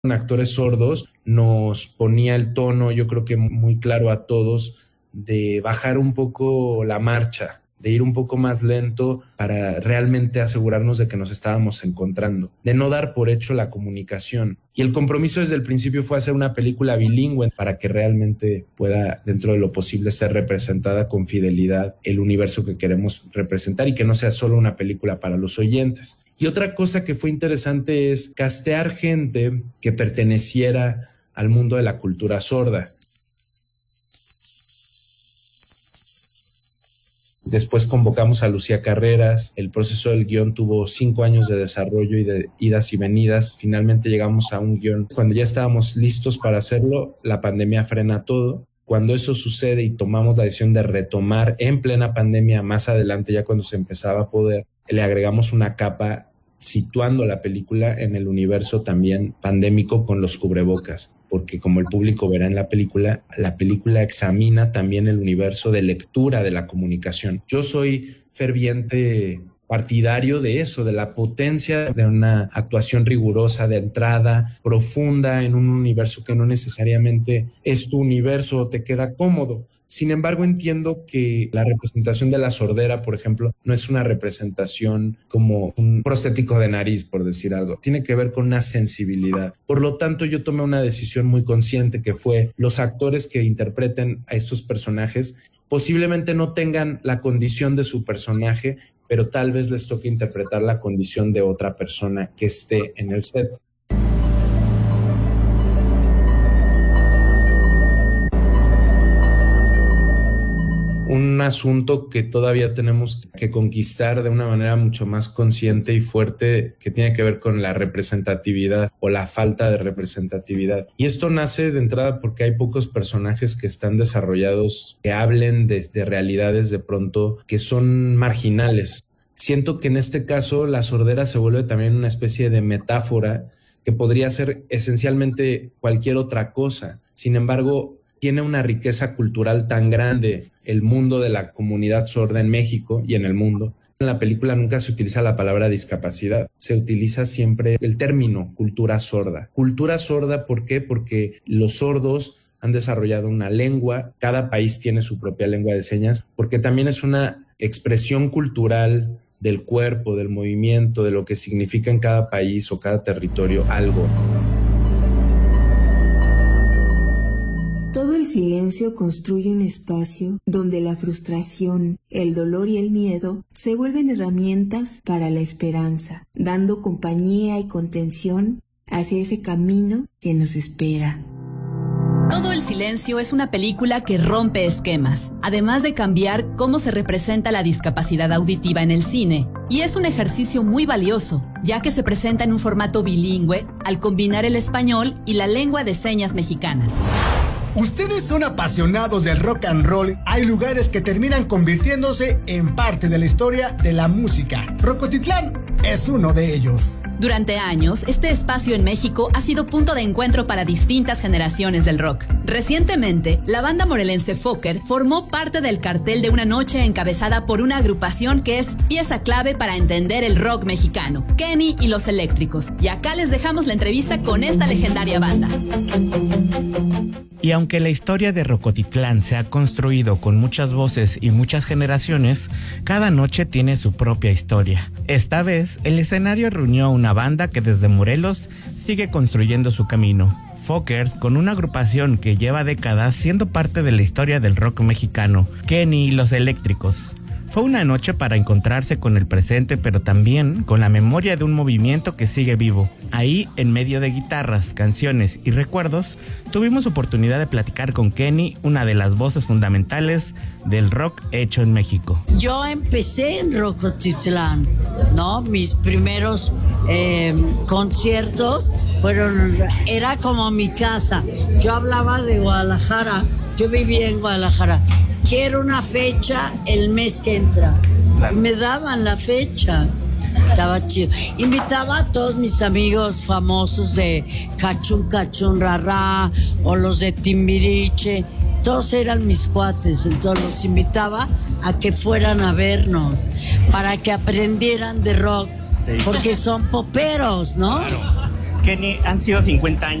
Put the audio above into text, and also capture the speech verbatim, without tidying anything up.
actores sordos, nos ponía el tono, yo creo que muy claro a todos, de bajar un poco la marcha, de ir un poco más lento para realmente asegurarnos de que nos estábamos encontrando, de no dar por hecho la comunicación. Y el compromiso desde el principio fue hacer una película bilingüe para que realmente pueda, dentro de lo posible, ser representada con fidelidad el universo que queremos representar y que no sea solo una película para los oyentes. Y otra cosa que fue interesante es castear gente que perteneciera al mundo de la cultura sorda. Después convocamos a Lucía Carreras. El proceso del guión tuvo cinco años de desarrollo y de idas y venidas. Finalmente llegamos a un guión. Cuando ya estábamos listos para hacerlo, la pandemia frena todo. Cuando eso sucede y tomamos la decisión de retomar en plena pandemia, más adelante, ya cuando se empezaba a poder, le agregamos una capa situando la película en el universo también pandémico con los cubrebocas, porque como el público verá en la película, la película examina también el universo de lectura de la comunicación. Yo soy ferviente partidario de eso, de la potencia de una actuación rigurosa, de entrada profunda en un universo que no necesariamente es tu universo o te queda cómodo. Sin embargo, entiendo que la representación de la sordera, por ejemplo, no es una representación como un prostético de nariz, por decir algo. Tiene que ver con una sensibilidad. Por lo tanto, yo tomé una decisión muy consciente que fue los actores que interpreten a estos personajes posiblemente no tengan la condición de su personaje, pero tal vez les toque interpretar la condición de otra persona que esté en el set. Un asunto que todavía tenemos que conquistar de una manera mucho más consciente y fuerte, que tiene que ver con la representatividad o la falta de representatividad. Y esto nace de entrada porque hay pocos personajes que están desarrollados, que hablen de, de realidades de pronto que son marginales. Siento que en este caso la sordera se vuelve también una especie de metáfora que podría ser esencialmente cualquier otra cosa. Sin embargo, tiene una riqueza cultural tan grande el mundo de la comunidad sorda en México y en el mundo. En la película nunca se utiliza la palabra discapacidad, se utiliza siempre el término cultura sorda. Cultura sorda, ¿por qué? Porque los sordos han desarrollado una lengua, cada país tiene su propia lengua de señas, porque también es una expresión cultural del cuerpo, del movimiento, de lo que significa en cada país o cada territorio algo. Todo el silencio construye un espacio donde la frustración, el dolor y el miedo se vuelven herramientas para la esperanza, dando compañía y contención hacia ese camino que nos espera. Todo el silencio es una película que rompe esquemas, además de cambiar cómo se representa la discapacidad auditiva en el cine. Y es un ejercicio muy valioso, ya que se presenta en un formato bilingüe al combinar el español y la lengua de señas mexicanas. Ustedes son apasionados del rock and roll. Hay lugares que terminan convirtiéndose en parte de la historia de la música. Rocotitlán es uno de ellos. Durante años, este espacio en México ha sido punto de encuentro para distintas generaciones del rock. Recientemente, la banda morelense Fokker formó parte del cartel de una noche encabezada por una agrupación que es pieza clave para entender el rock mexicano, Kenny y Los Eléctricos. Y acá les dejamos la entrevista con esta legendaria banda. Y aunque la historia de Rocotitlán se ha construido con muchas voces y muchas generaciones, cada noche tiene su propia historia. Esta vez, el escenario reunió a una banda que desde Morelos sigue construyendo su camino. Fokkers, con una agrupación que lleva décadas siendo parte de la historia del rock mexicano, Kenny y Los Eléctricos. Fue una noche para encontrarse con el presente, pero también con la memoria de un movimiento que sigue vivo. Ahí, en medio de guitarras, canciones y recuerdos, tuvimos oportunidad de platicar con Kenny, una de las voces fundamentales del rock hecho en México. Yo empecé en Rocotitlán, ¿no? Mis primeros eh, conciertos fueron, era como mi casa. Yo hablaba de Guadalajara, yo vivía en Guadalajara. Quiero una fecha el mes que entra. Me daban la fecha. Estaba chido. Invitaba a todos mis amigos famosos de Cachún Cachún Rará o los de Timbiriche. Todos eran mis cuates, entonces los invitaba a que fueran a vernos para que aprendieran de rock, sí, porque son poperos, ¿no? Claro. Kenny, han sido cincuenta años